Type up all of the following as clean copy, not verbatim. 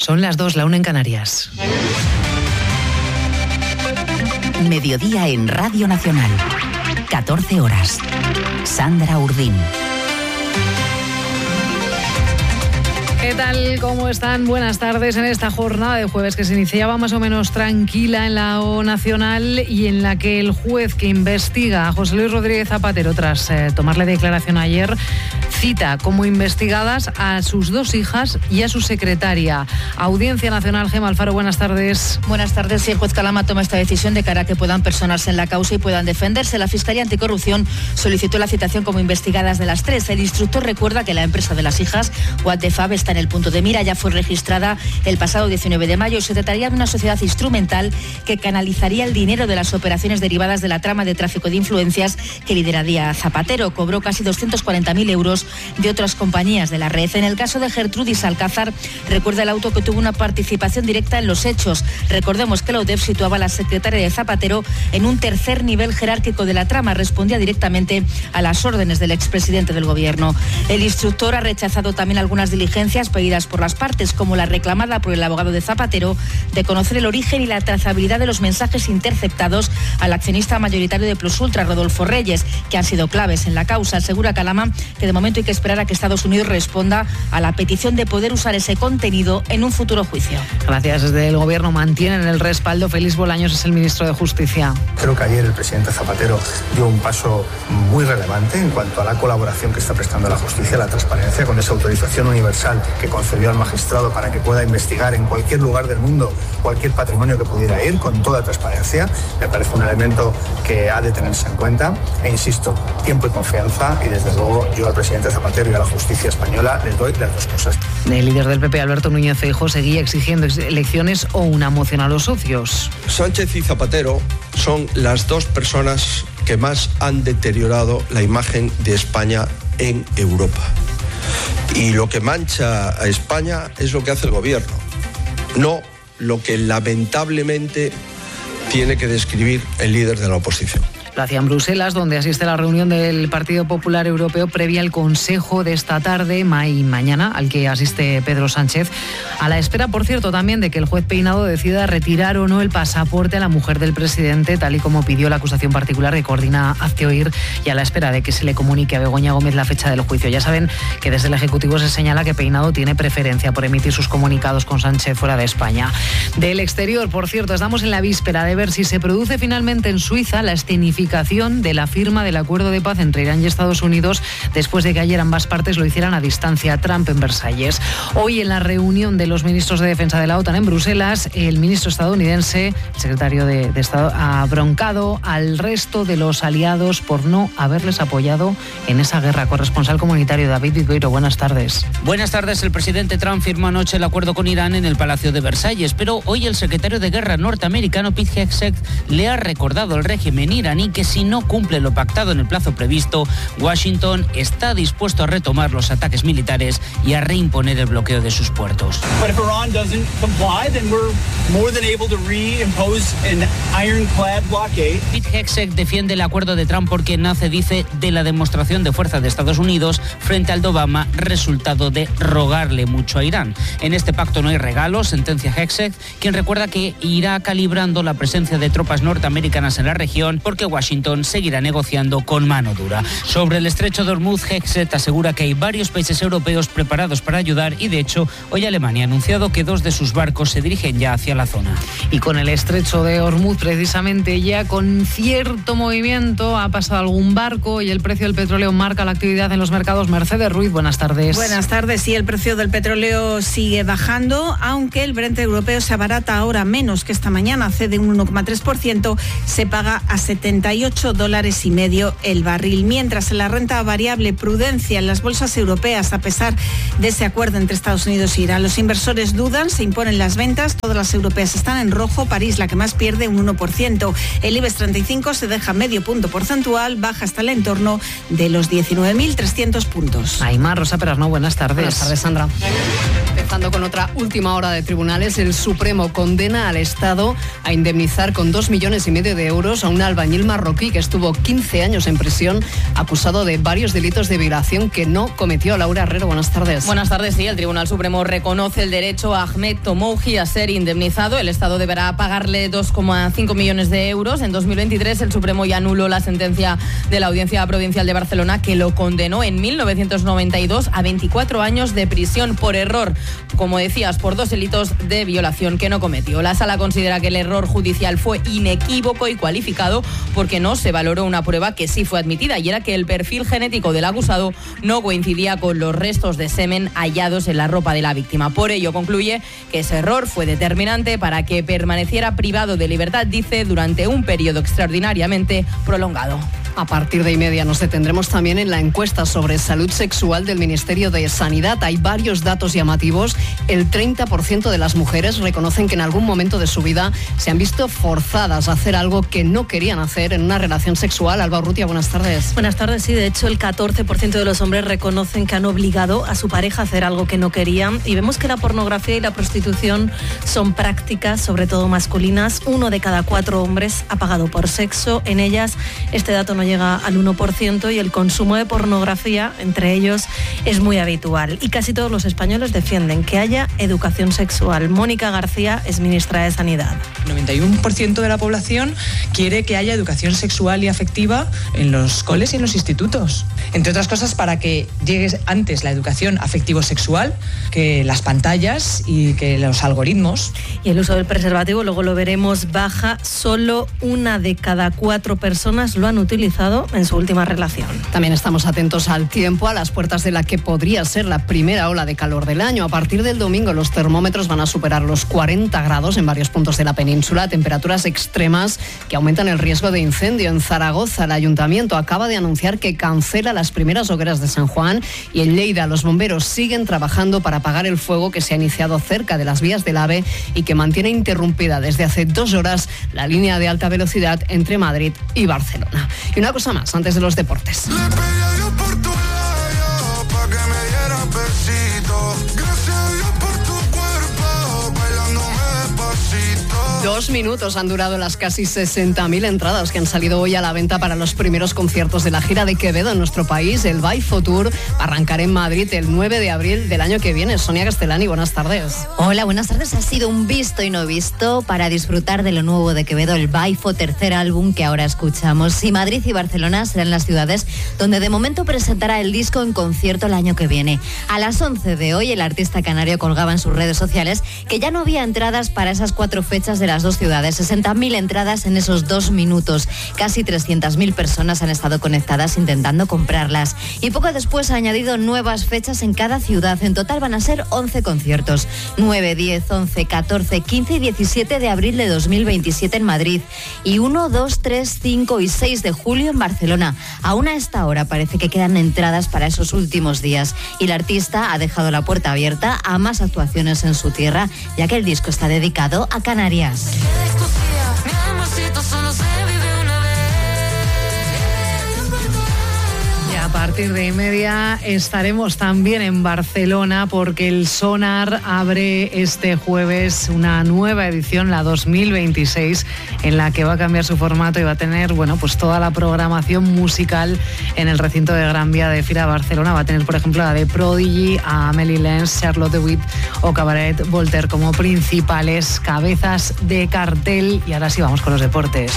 Son las 2, la 1 en Canarias. Mediodía en Radio Nacional. 14 horas. Sandra Urdín. ¿Qué tal? ¿Cómo están? Buenas tardes en esta jornada de jueves que se iniciaba más o menos tranquila en la O Nacional y en la que el juez que investiga a José Luis Rodríguez Zapatero tras tomarle declaración ayer cita como investigadas a sus 2 hijas y a su secretaria. Audiencia Nacional, Gemma Alfaro, buenas tardes. Buenas tardes. Si el juez Calama toma esta decisión de cara a que puedan personarse en la causa y puedan defenderse, la Fiscalía Anticorrupción solicitó la citación como investigadas de las 3. El instructor recuerda que la empresa de las hijas, What the Fab, está en el punto de mira. Ya fue registrada el pasado 19 de mayo y se trataría de una sociedad instrumental que canalizaría el dinero de las operaciones derivadas de la trama de tráfico de influencias que lideraría Zapatero. Cobró casi 240.000 euros de otras compañías de la red. En el caso de Gertrudis Alcázar, recuerda el auto que tuvo una participación directa en los hechos. Recordemos que la UDEF situaba a la secretaria de Zapatero en un tercer nivel jerárquico de la trama. Respondía directamente a las órdenes del expresidente del gobierno. El instructor ha rechazado también algunas diligencias pedidas por las partes, como la reclamada por el abogado de Zapatero de conocer el origen y la trazabilidad de los mensajes interceptados al accionista mayoritario de Plus Ultra, Rodolfo Reyes, que han sido claves en la causa. Asegura Calama que de momento hay que esperar a que Estados Unidos responda a la petición de poder usar ese contenido en un futuro juicio. Gracias. Desde el gobierno mantienen el respaldo. Félix Bolaños es el ministro de Justicia. Creo que ayer el presidente Zapatero dio un paso muy relevante en cuanto a la colaboración que está prestando la justicia, la transparencia, con esa autorización universal que concedió al magistrado para que pueda investigar en cualquier lugar del mundo cualquier patrimonio que pudiera ir, con toda transparencia. Me parece un elemento que ha de tenerse en cuenta. E insisto, tiempo y confianza, y desde luego yo al presidente Zapatero y a la justicia española les doy las 2 cosas. El líder del PP, Alberto Núñez Feijóo, seguía exigiendo elecciones o una moción a los socios. Sánchez y Zapatero son las 2 personas que más han deteriorado la imagen de España en Europa. Y lo que mancha a España es lo que hace el gobierno, no lo que lamentablemente tiene que describir el líder de la oposición. Lo hacía en Bruselas, donde asiste a la reunión del Partido Popular Europeo previa al Consejo de esta tarde y mañana, al que asiste Pedro Sánchez, a la espera, por cierto, también de que el juez Peinado decida retirar o no el pasaporte a la mujer del presidente, tal y como pidió la acusación particular que coordina Hazte Oír, y a la espera de que se le comunique a Begoña Gómez la fecha del juicio. Ya saben que desde el Ejecutivo se señala que Peinado tiene preferencia por emitir sus comunicados con Sánchez fuera de España. Del exterior, por cierto, estamos en la víspera de ver si se produce finalmente en Suiza la escenificación de la firma del acuerdo de paz entre Irán y Estados Unidos, después de que ayer ambas partes lo hicieran a distancia. Trump en Versalles. Hoy, en la reunión de los ministros de defensa de la OTAN en Bruselas, el ministro estadounidense, el secretario de Estado, ha broncado al resto de los aliados por no haberles apoyado en esa guerra. Corresponsal comunitario David Vidbeiro, buenas tardes. Buenas tardes. El presidente Trump firmó anoche el acuerdo con Irán en el Palacio de Versalles, pero hoy el secretario de Guerra norteamericano Pete Hegseth le ha recordado al régimen iraní que si no cumple lo pactado en el plazo previsto, Washington está dispuesto a retomar los ataques militares y a reimponer el bloqueo de sus puertos. Pete Hegseth defiende el acuerdo de Trump porque nace, dice, de la demostración de fuerza de Estados Unidos frente al de Obama, resultado de rogarle mucho a Irán. En este pacto no hay regalos, sentencia Hegseth, quien recuerda que irá calibrando la presencia de tropas norteamericanas en la región porque Washington seguirá negociando con mano dura. Sobre el estrecho de Hormuz, Hegseth asegura que hay varios países europeos preparados para ayudar y, de hecho, hoy Alemania ha anunciado que 2 de sus barcos se dirigen ya hacia la zona. Y con el estrecho de Hormuz, precisamente, ya con cierto movimiento, ha pasado algún barco y el precio del petróleo marca la actividad en los mercados. Mercedes Ruiz, buenas tardes. Buenas tardes. Sí, el precio del petróleo sigue bajando, aunque el Brent europeo se abarata ahora menos que esta mañana, cede un 1,3%, se paga a $78,50 el barril. Mientras en la renta variable, prudencia en las bolsas europeas a pesar de ese acuerdo entre Estados Unidos e Irán. Los inversores dudan, se imponen las ventas, todas las europeas están en rojo, París la que más pierde, un 1%. El IBEX 35 se deja medio punto porcentual, baja hasta el entorno de los 19.300 puntos. Aymar, Rosa Perarnau, buenas tardes. Buenas tardes, Sandra. avanzando con otra última hora de tribunales. El Supremo condena al Estado a indemnizar con 2,5 millones de euros a un albañil marroquí que estuvo 15 años en prisión acusado de varios delitos de violación que no cometió. Laura Herrero, buenas tardes. Buenas tardes, sí. El Tribunal Supremo reconoce el derecho a Ahmed Tomouji a ser indemnizado. El Estado deberá pagarle 2,5 millones de euros. En 2023 el Supremo ya anuló la sentencia de la Audiencia Provincial de Barcelona que lo condenó en 1992 a 24 años de prisión por error, como decías, por 2 delitos de violación que no cometió. La Sala considera que el error judicial fue inequívoco y cualificado porque no se valoró una prueba que sí fue admitida, y era que el perfil genético del acusado no coincidía con los restos de semen hallados en la ropa de la víctima. Por ello concluye que ese error fue determinante para que permaneciera privado de libertad, dice, durante un periodo extraordinariamente prolongado. A partir de 1:30 nos detendremos también en la encuesta sobre salud sexual del Ministerio de Sanidad. Hay varios datos llamativos. El 30% de las mujeres reconocen que en algún momento de su vida se han visto forzadas a hacer algo que no querían hacer en una relación sexual. Alba Urrutia, buenas tardes. Buenas tardes, sí. De hecho, el 14% de los hombres reconocen que han obligado a su pareja a hacer algo que no querían. Y vemos que la pornografía y la prostitución son prácticas, sobre todo masculinas. 1 de cada 4 hombres ha pagado por sexo en ellas. Este dato no llega al 1% y el consumo de pornografía entre ellos es muy habitual. Y casi todos los españoles defienden que haya educación sexual. Mónica García es ministra de Sanidad. 91% de la población quiere que haya educación sexual y afectiva en los coles y en los institutos. Entre otras cosas, para que llegue antes la educación afectivo-sexual que las pantallas y que los algoritmos. Y el uso del preservativo, luego lo veremos, baja. Solo 1 de cada 4 personas lo han utilizado en su última relación. También estamos atentos al tiempo, a las puertas de la que podría ser la primera ola de calor del año. A partir del domingo los termómetros van a superar los 40 grados en varios puntos de la península, temperaturas extremas que aumentan el riesgo de incendio. En Zaragoza, el ayuntamiento acaba de anunciar que cancela las primeras hogueras de San Juan, y en Lleida los bomberos siguen trabajando para apagar el fuego que se ha iniciado cerca de las vías del AVE y que mantiene interrumpida desde hace 2 horas la línea de alta velocidad entre Madrid y Barcelona. Y una cosa más, antes de los deportes. 2 minutos han durado las casi 60.000 entradas que han salido hoy a la venta para los primeros conciertos de la gira de Quevedo en nuestro país. El Baifo Tour arrancará en Madrid el 9 de abril del año que viene. Sonia Castellani, buenas tardes. Hola, buenas tardes. Ha sido un visto y no visto para disfrutar de lo nuevo de Quevedo, el Baifo, tercer álbum que ahora escuchamos. Y Madrid y Barcelona serán las ciudades donde de momento presentará el disco en concierto el año que viene. A las 11 de hoy, el artista canario colgaba en sus redes sociales que ya no había entradas para esas 4 fechas de las 2 ciudades. 60.000 entradas en esos 2 minutos. Casi 300.000 personas han estado conectadas intentando comprarlas. Y poco después ha añadido nuevas fechas en cada ciudad. En total van a ser 11 conciertos. 9, 10, 11, 14, 15 y 17 de abril de 2027 en Madrid. Y 1, 2, 3, 5 y 6 de julio en Barcelona. Aún a esta hora parece que quedan entradas para esos últimos días. Y el artista ha dejado la puerta abierta a más actuaciones en su tierra, ya que el disco está dedicado a Canarias. A partir de 1:30 estaremos también en Barcelona porque el Sonar abre este jueves una nueva edición, la 2026, en la que va a cambiar su formato y va a tener, pues toda la programación musical en el recinto de Gran Vía de Fira Barcelona. Va a tener, por ejemplo, la de Prodigy, a Amelie Lenz, Charlotte de Witt o Cabaret Voltaire como principales cabezas de cartel. Y ahora sí vamos con los deportes.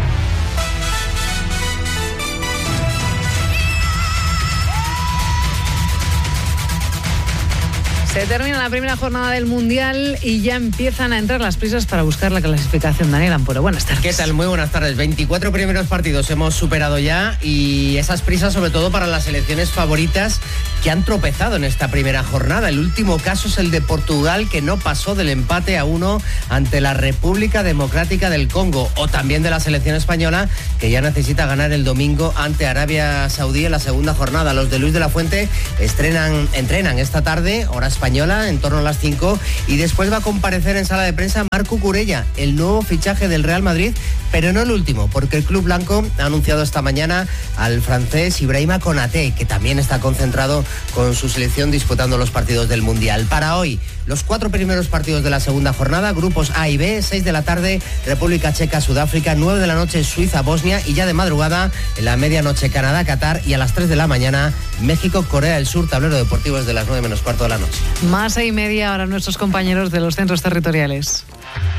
Se termina la primera jornada del Mundial y ya empiezan a entrar las prisas para buscar la clasificación. Daniel Ampuro, buenas tardes. ¿Qué tal? Muy buenas tardes. 24 primeros partidos hemos superado ya, y esas prisas sobre todo para las selecciones favoritas que han tropezado en esta primera jornada. El último caso es el de Portugal, que no pasó del empate a 1 ante la República Democrática del Congo, o también de la selección española, que ya necesita ganar el domingo ante Arabia Saudí en la segunda jornada. Los de Luis de la Fuente entrenan esta tarde, hora española, en torno a las 5, y después va a comparecer en sala de prensa Marc Cucurella, el nuevo fichaje del Real Madrid, pero no el último, porque el club blanco ha anunciado esta mañana al francés Ibrahima Konaté, que también está concentrado con su selección disputando los partidos del Mundial. Para hoy, los 4 primeros partidos de la segunda jornada, grupos A y B, 6 de la tarde, República Checa, Sudáfrica, 9 de la noche, Suiza, Bosnia, y ya de madrugada, en la medianoche, Canadá, Qatar, y a las 3 de la mañana, México, Corea del Sur, tablero deportivo desde las 9 menos cuarto de la noche. Más 6:30 ahora nuestros compañeros de los centros territoriales.